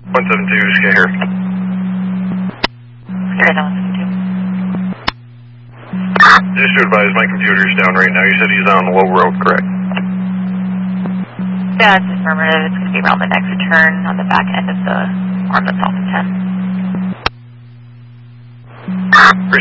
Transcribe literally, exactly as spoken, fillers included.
one seven two, just get here. Here, one seven two. Just to advise, my computer's down right now. You said he's on Low Road, correct? Yeah, it's affirmative. It's going to be around the next turn on the back end of the arm that's off of ten.